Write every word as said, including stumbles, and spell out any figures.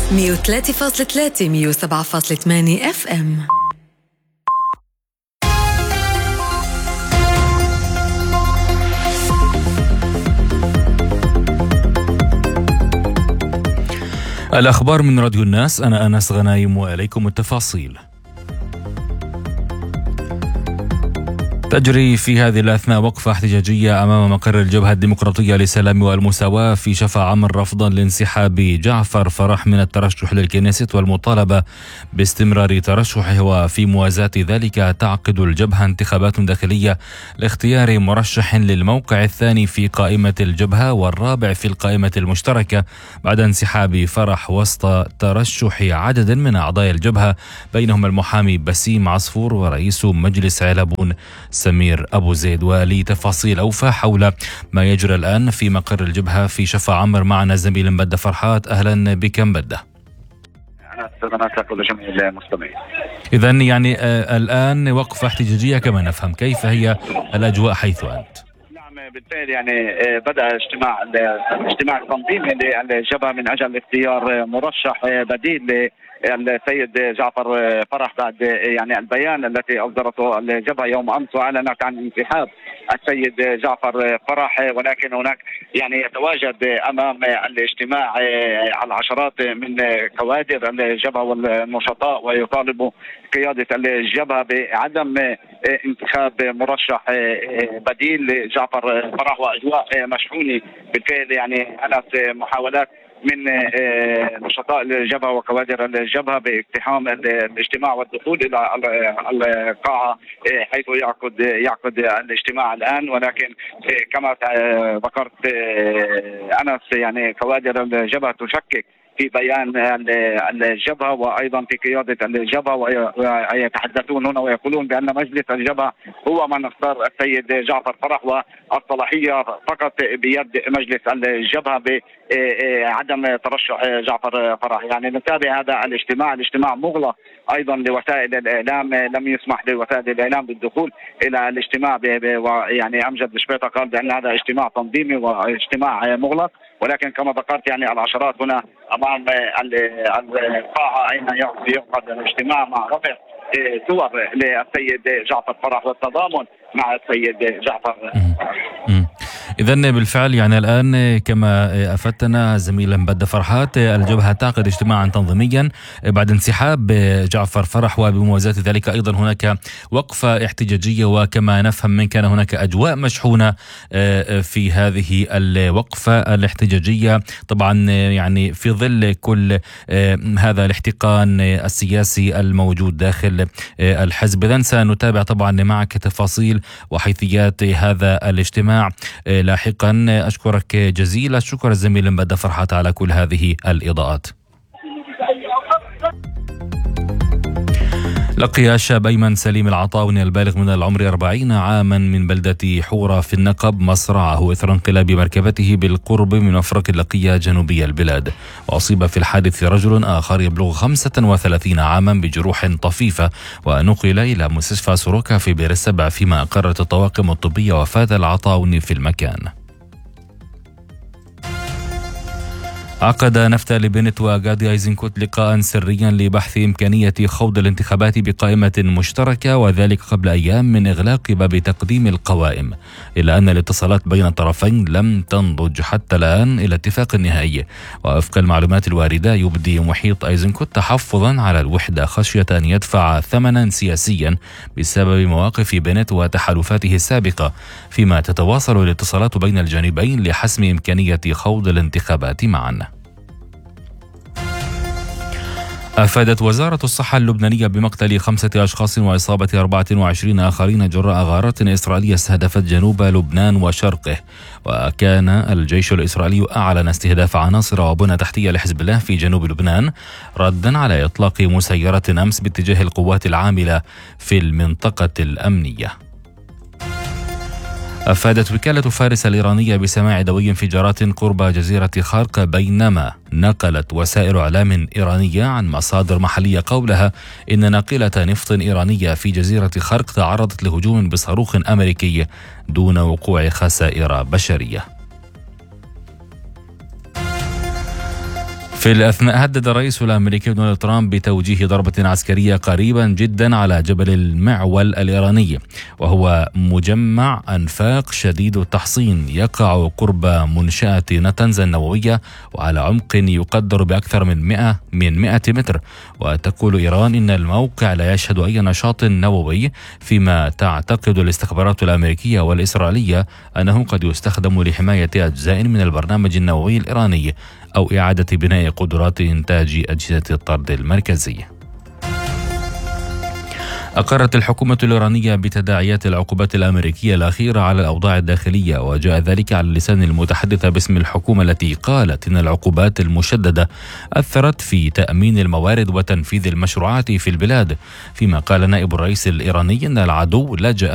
مية وثلاثة فاصلة ثلاثة مية وسبعة فاصلة ثمانية اف ام. الأخبار من راديو الناس. أنا أنس غنايم وإليكم التفاصيل. تجري في هذه الأثناء وقفة احتجاجية أمام مقر الجبهة الديمقراطية للسلام والمساواة في شفا عمر رفضا لانسحاب جعفر فرح من الترشح للكنيست والمطالبة باستمرار ترشحه. وفي موازاة ذلك تعقد الجبهة انتخابات داخلية لاختيار مرشح للموقع الثاني في قائمة الجبهة والرابع في القائمة المشتركة بعد انسحاب فرح وسط ترشح عدد من أعضاء الجبهة بينهم المحامي بسيم عصفور ورئيس مجلس علبون سمير أبو زيد. ولتفاصيل أوفى حول ما يجري الآن في مقر الجبهة في شفا عمر معنا زميل مبدة فرحات. أهلا بك مبدة. أنا استغنيت كل جميع المستمعين. إذن يعني آه الآن وقفة احتجاجية كما نفهم، كيف هي الأجواء حيث أنت؟ نعم بالتالي يعني بدأ اجتماع اجتماع تنظيمي للجبهة من أجل اختيار مرشح بديل السيد جعفر فرح بعد يعني البيان التي أصدرته الجبهة يوم أمس وأعلنت عن انسحاب السيد جعفر فرح. ولكن هناك يعني يتواجد أمام الاجتماع العشرات من كوادر الجبهة والنشطاء ويطالبوا قيادة الجبهة بعدم انتخاب مرشح بديل لجعفر فرح. وأجواء مشحونة بالفعل يعني على محاولات من نشطاء الجبهة وكوادر الجبهة باقتحام الاجتماع والدخول إلى القاعة حيث يعقد يعقد الاجتماع الآن. ولكن كما ذكرت أنس يعني كوادر الجبهة تشكك في بيان الجبهة وأيضا في قيادة الجبهة، ويتحدثون هنا ويقولون بأن مجلس الجبهة هو من اختار السيد جعفر فرح والصلاحية فقط بيد مجلس الجبهة بعدم ترشح جعفر فرح. يعني نتابع هذا الاجتماع الاجتماع مغلق أيضا لوسائل الإعلام، لم يسمح لوسائل الإعلام بالدخول إلى الاجتماع. يعني أمجد شبيطة قال بأن هذا اجتماع تنظيمي واجتماع مغلق، ولكن كما ذكرت يعني العشرات هنا أمام القاعة أين يعقد الاجتماع مع رفع صور للسيد جعفر فرح والتضامن مع السيد جعفر. إذن بالفعل يعني الآن كما أفدتنا زميل مبدة فرحات الجبهة تعقد اجتماعا تنظيميا بعد انسحاب جعفر فرح، وبموازاة ذلك أيضا هناك وقفة احتجاجية. وكما نفهم من كان هناك أجواء مشحونة في هذه الوقفة الاحتجاجية طبعا يعني في ظل كل هذا الاحتقان السياسي الموجود داخل الحزب. إذن سنتابع طبعا معك تفاصيل وحيثيات هذا الاجتماع لاحقا. أشكرك جزيل الشكر الزميل مبدة فرحات على كل هذه الإضاءات. لقي الشاب أيمن سليم العطاوني البالغ من العمر أربعين عاما من بلدة حورة في النقب مصرعه إثر انقلاب مركبته بالقرب من مفرق اللقية جنوبي البلاد. وأصيب في الحادث رجل آخر يبلغ خمسة وثلاثين عاما بجروح طفيفة ونقل إلى مستشفى سروكا في بئر السبع، فيما أقرت الطواقم الطبية وفاة العطاوني في المكان. عقد نفتالي بنت وغادي ايزنكوت لقاء سريا لبحث إمكانية خوض الانتخابات بقائمة مشتركة، وذلك قبل أيام من إغلاق باب تقديم القوائم، إلا أن الاتصالات بين الطرفين لم تنضج حتى الآن إلى اتفاق نهائي. ووفق المعلومات الواردة يبدي محيط ايزنكوت تحفظا على الوحدة خشية أن يدفع ثمنا سياسيا بسبب مواقف بنت وتحالفاته السابقة، فيما تتواصل الاتصالات بين الجانبين لحسم إمكانية خوض الانتخابات معا. أفادت وزارة الصحة اللبنانية بمقتل خمسة أشخاص وإصابة أربعة وعشرين آخرين جراء غارات إسرائيلية استهدفت جنوب لبنان وشرقه. وكان الجيش الإسرائيلي أعلن استهداف عناصر وبنى تحتية لحزب الله في جنوب لبنان ردا على إطلاق مسيرة أمس باتجاه القوات العاملة في المنطقة الأمنية. أفادت وكالة فارس الإيرانية بسماع دوي انفجارات قرب جزيرة خارق، بينما نقلت وسائل إعلام إيرانية عن مصادر محلية قولها إن ناقلة نفط إيرانية في جزيرة خارق تعرضت لهجوم بصاروخ أمريكي دون وقوع خسائر بشرية. في في الأثناء هدد الرئيس الأمريكي دونالد ترامب بتوجيه ضربة عسكرية قريبا جدا على جبل المعول الإيراني، وهو مجمع أنفاق شديد التحصين يقع قرب منشأة نتنز النووية وعلى عمق يقدر بأكثر من مئة من مئة متر. وتقول إيران إن الموقع لا يشهد أي نشاط نووي، فيما تعتقد الاستخبارات الأمريكية والإسرائيلية أنه قد يستخدم لحماية أجزاء من البرنامج النووي الإيراني أو إعادة بناء قدرات إنتاج أجهزة الطرد المركزية. أقرت الحكومة الإيرانية بتداعيات العقوبات الأمريكية الأخيرة على الأوضاع الداخلية، وجاء ذلك على لسان المتحدثة باسم الحكومة التي قالت إن العقوبات المشددة أثرت في تأمين الموارد وتنفيذ المشروعات في البلاد. فيما قال نائب الرئيس الإيراني إن العدو لجأ